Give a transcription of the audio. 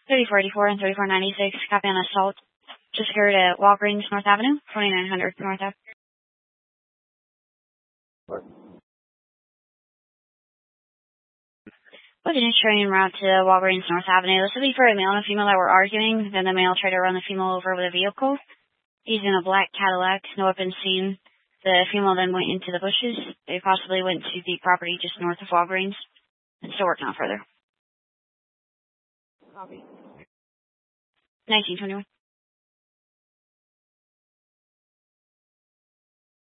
3484 and 3496, copy on assault. Just occurred at Walgreens North Avenue, 2900 North Ave. Pedestrian route to Walgreens North Avenue. This will be for a male and a female that were arguing. Then the male tried to run the female over with a vehicle. He's in a black Cadillac, no weapons seen. The female then went into the bushes. They possibly went to the property just north of Walgreens. And still working on further. Copy. 1921.